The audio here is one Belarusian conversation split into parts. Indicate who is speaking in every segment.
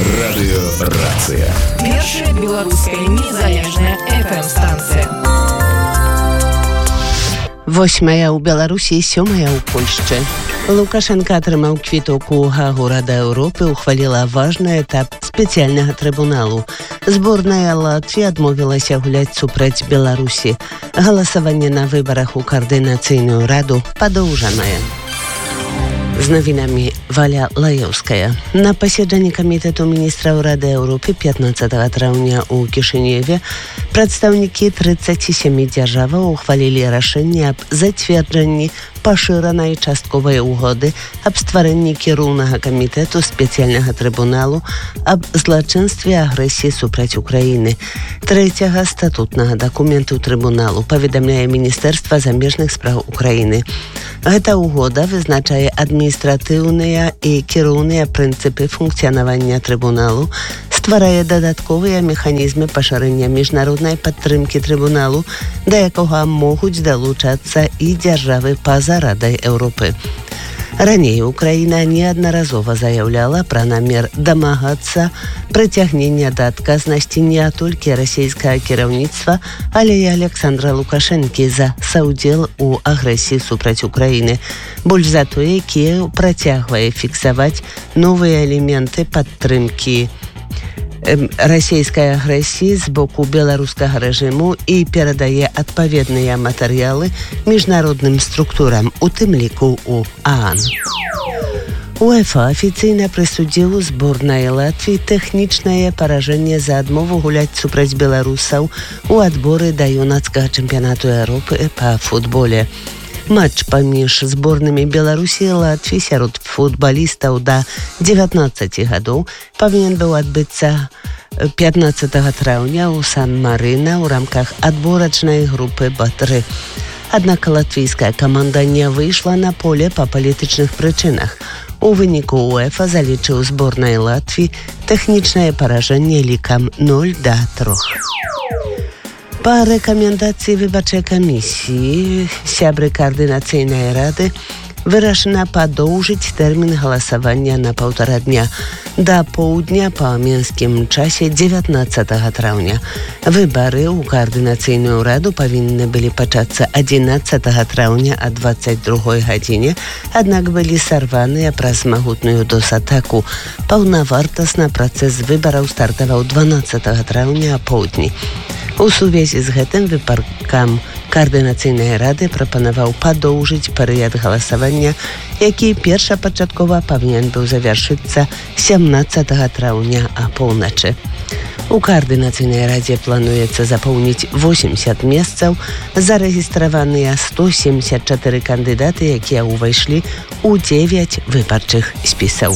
Speaker 1: Радыёрацыя.
Speaker 2: Першая беларуская незалежная FM-станцыя.
Speaker 3: 8 ў Беларусі, 7 ў Польшчы. Лукашенко атрымаў квіток у Гаагу. Рада Еўропы ухваліла важны этап спецыяльнага трыбуналу. Зборная Латвіі адмовілася гуляць супраць Беларусі. Галасаванне на выбарах у каардынацыйную раду падоўжанае. З навінамі Валя Лаеўская. На паседжанні камітэту міністраў Рады Еўропы 15 траўня ў Кішыневе прадстаўнікі 37 дзяржаваў ухвалілі рашэнне аб зацверджанні пашыранай частковай угоды аб стварэнні кіроўнага камітэту спецыяльнага трыбуналу аб злачынстве агрэсіі супраць Украіны. Трэцяга статутнага дакументу трыбуналу, паведамляе Міністэрства замежных спраў Украіны. Гэта угода вызначае адміністратыўныя і кіроўныя прынцыпы функцыянавання трыбуналу, стварае дадатковыя механізмы пашырэння міжнароднай падтрымкі трыбуналу, да якога могуць далучацца і дзяржавы па-за Радай Еўропы. Раней Украіна неаднаразова заяўляла пра намер дамагацца прыцягнення да адказнасці не толькі расійскага кіраўніцтва, але і Александра Лукашэнкі за саўдзел у агрэсіі супраць Украіны. Больш за тое, Кіеў працягвае фіксаваць новыя элементы падтрымкі расійскай агрэсіі з боку беларускага рэжыму і перадае адпаведныя матэрыялы міжнародным структурам, у тым ліку у ААН. УЕФА афіцыйна прысудзіў зборнай Латвіі тэхнічнае паражэнне за адмову гуляць супраць беларусаў у адборы да юнацкага чэмпіянату Еўропы па футболе. Матч паміж зборнымі Беларусі і Латвіі сярод футбалістаў да 19 гадоў павінен быў адбыцца 15 траўня ў Сан-Марына ў рамках адборачнай групы Б3. Аднак латвійская каманда не выйшла на поле па палітычных прычынах. У выніку УЕФА залічыў зборнай Латвіі тэхнічнае паражэнне лікам 0-3. Па рэкамендацыі выбарчай камісіі сябры каардынацыйнай рады вырашана падоўжыць тэрмін галасавання на 1,5 дня да поўдня па менскім часе 19 траўня. Выбары ў каардынацыйную раду павінны былі пачацца 11 траўня о 22 гадзіне, аднак былі сарваныя праз магутную DOS-атаку. Паўнавартасна працэс выбараў стартаваў 12 траўня а поўдні. У сувязі з гэтым выбаркам каардынацыйнай рады прапанаваў падоўжыць перыяд галасавання, які першапачаткова павінен быў завяршыцца 17 траўня а поўначы. У каардынацыйнай радзе плануецца запоўніць 80 месцаў, зарэгістраваныя 174 кандыдаты, якія ўвайшлі ў 9 выбарчых спісаў.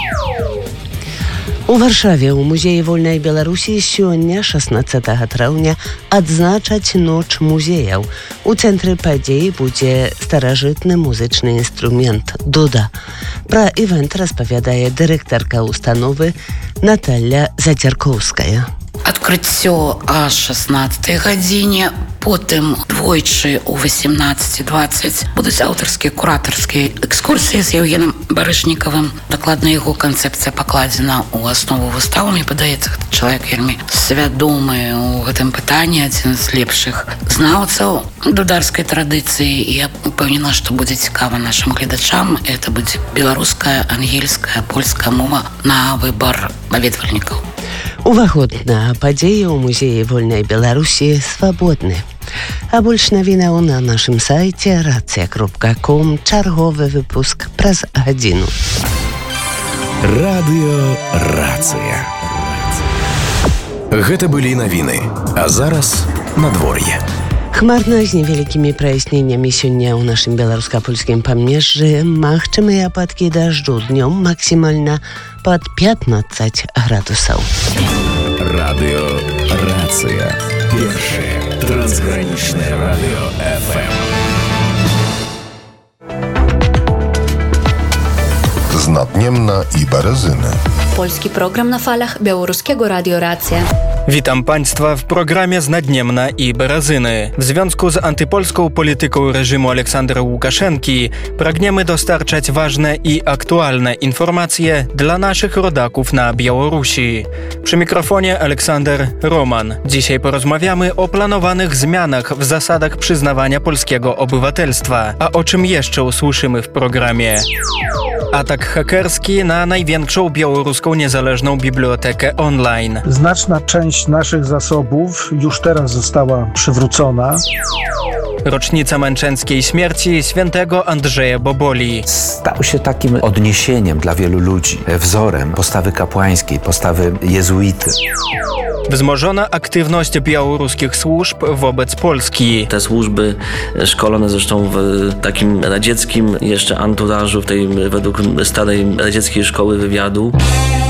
Speaker 3: У Варшаве ў музеі вольнай Беларусі сёння, 16 траўня, адзначаць ноч музеяў. У цэнтры падзеі будзе старажытны музычны інструмент дуда. Пра івэнт распавядае дырэктарка установы Наталля Задзяркоўская.
Speaker 4: Адкрыццё о 16 гадзіне, потым двойчы у 18:20 будуць аўтарскія куратарскія экскурсіі з Еўгенам Барышнікавым. Дакладна яго канцэпцыя пакладзена ў аснову выставы. Мне падаецца, гэта чалавек вельмі свядомы ў гэтым пытанні, адзін з лепшых знаўцаў дударскай традыцыі. Я упэўнена, што будзе цікава нашым гледачам. Это будзе беларуская, ангельская, польская мова на выбар наведвальнікаў.
Speaker 3: Уваход на падзеі ў музеі вольнай Беларусі свабодны. А больш навінаў на нашым сайце racja.com. Чарговы выпуск праз гадзіну.
Speaker 1: Радыёрацыя. Гэта былі навіны. А зараз надвор'е.
Speaker 3: Хмарна з невялікімі праясненнямі сёння ў нашым беларуска-польскім памежжы. Магчымыя ападкі дажджу, днём максімальна пад 15 градусаў.
Speaker 1: Радыёрацыя. Першае трансгранічнае радыё FM.
Speaker 5: Znatniemna i Berezyny.
Speaker 6: Polski program na falach Białoruskiego Radio Racja.
Speaker 5: Witam Państwa w programie Znadniemna i Berazyny. W związku z antypolską polityką reżimu Aleksandra Łukaszenki pragniemy dostarczać ważne i aktualne informacje dla naszych rodaków na Białorusi. Przy mikrofonie Aleksander Roman. Dzisiaj porozmawiamy o planowanych zmianach w zasadach przyznawania polskiego obywatelstwa. A o czym jeszcze usłyszymy w programie? Atak hakerski na największą białoruską niezależną bibliotekę online.
Speaker 6: Znaczna część naszych zasobów już teraz została przywrócona.
Speaker 5: Rocznica męczeńskiej śmierci świętego Andrzeja Boboli.
Speaker 1: Stał się takim odniesieniem dla wielu ludzi, wzorem postawy kapłańskiej, postawy jezuity.
Speaker 5: Wzmożona aktywność białoruskich służb wobec Polski.
Speaker 7: Te służby szkolone zresztą w takim radzieckim jeszcze anturażu, w tej według starej radzieckiej szkoły wywiadu.